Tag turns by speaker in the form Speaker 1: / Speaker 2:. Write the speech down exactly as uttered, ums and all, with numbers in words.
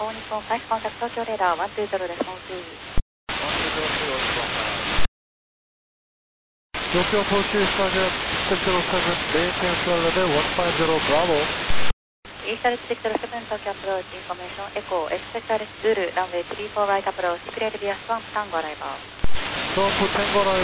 Speaker 1: フォーニコン、ファイスコンタクト、東京レーダー、ワンツーゼロレスポンス。
Speaker 2: Tokyo Purchase Target six zero seven, maintain flight level one five zero Bravo.
Speaker 1: Eastern six zero seven, Tokyo approach, information, Echo, expect Zulu, runway three four right approach, declared via Swamp Tango arrival.
Speaker 2: Swamp Tango arrival.